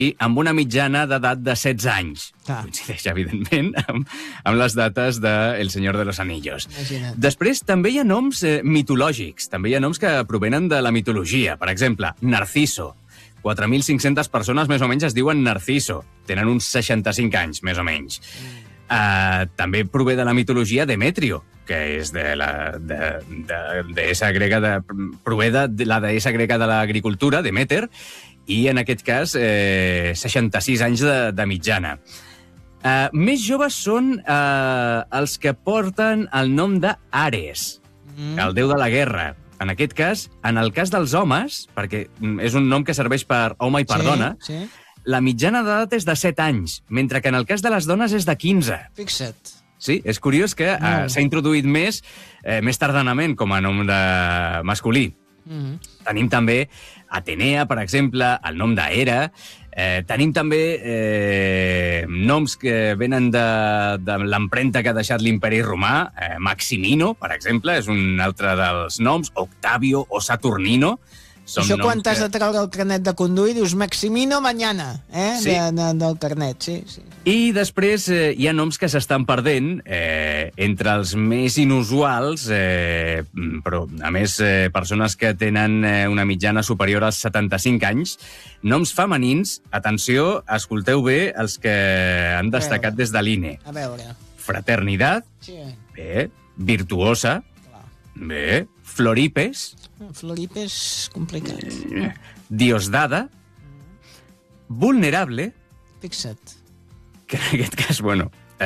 i amb una mitjana d'edat de 16 anys. Coincideix, evidentment, amb les dates de El Señor de los Anillos. Imagina't. Després, també hi ha noms mitològics, també hi ha noms que provenen de la mitologia. Per exemple, Narciso. 4.500 persones més o menys es diuen Narciso. Tenen uns 65 anys, més o menys. També prové de la mitologia Demetrio, que és de la deessa grega prové de la deessa grega de l'agricultura, Demeter, i en aquest cas 66 anys de mitjana. Més joves són els que porten el nom d'Ares, el déu de la guerra. En aquest cas, en el cas dels homes, perquè és un nom que serveix per home i per dona, la mitjana d'edat és de 7 anys, mentre que en el cas de les dones és de 15. Fixa't. Sí, és curiós que s'ha introduït més tardanament com a nom masculí. Tenim també Atenea, per exemple, el nom d'Hera. Tenim també noms que venen de l'empremta que ha deixat l'imperi romà. Maximino, per exemple, és un altre dels noms. Octavio o Saturnino. Això quan t'has de treure el carnet de conduir, dius Maximino mañana, Sí. del carnet, sí. I després hi ha noms que s'estan perdent, entre els més inusuals, però a més persones que tenen una mitjana superior als 75 anys, noms femenins, atenció, escolteu bé els que han destacat des de l'INE. A veure. Fraternidad, bé. Virtuosa, bé. Floripes, Floripe és complicat. Diosdada, Vulnerable, Fixa't. que en aquest cas, bueno,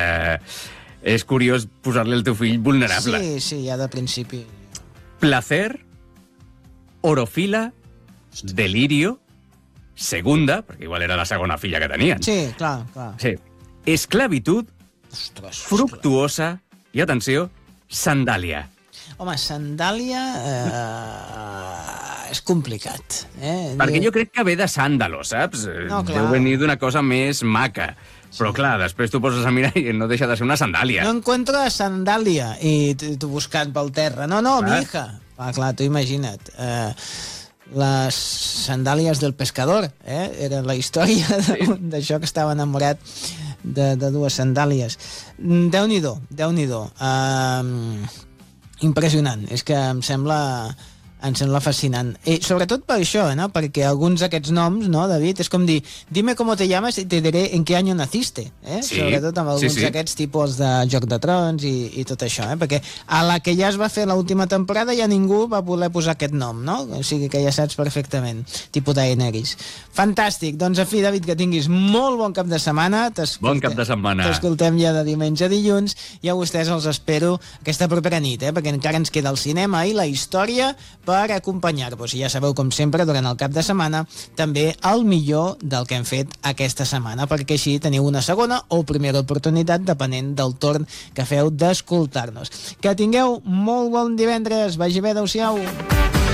és curiós posar-li al teu fill vulnerable. Sí, ja de principi. Placer, Orofila, Delirio, Segunda, perquè igual era la segona filla que tenien. Sí, clar. Sí. Esclavitud, Fructuosa i, atenció, Sandàlia. Home, Sandàlia és complicat. Perquè jo crec que ve de sàndalo, saps? No, clar. Deu venir d'una cosa més maca. Però clar, després tu poses a mirar i no deixa de ser una sandàlia. No encuentro la Sandàlia. I tu buscant pel terra. No, mi hija. Clar, tu imagina't. Les sandàlies del pescador, era la història d'això que estava enamorat de dues sandàlies. Déu-n'hi-do. Impressionant. És que em sembla fascinant. I sobretot per això, no? Perquè alguns d'aquests noms, no, David, és com dir, dime cómo te llamas y te diré en qué año naciste. Sí, sobretot amb alguns d'aquests tipus de Joc de Trons i tot això, perquè a la que ja es va fer l'última temporada ja ningú va voler posar aquest nom, no? O sigui que ja saps perfectament, tipus Daenerys. Fantàstic. Doncs, en fi, David, que tinguis molt bon cap de setmana. Bon cap de setmana. T'escoltem ja de diumenge a dilluns i a vostès els espero aquesta propera nit, perquè encara ens queda el cinema i la història per acompanyar-vos. I ja sabeu, com sempre, durant el cap de setmana, també el millor del que hem fet aquesta setmana, perquè així teniu una segona o primera oportunitat, depenent del torn que feu d'escoltar-nos. Que tingueu molt bon divendres. Vagi bé, adeu-siau.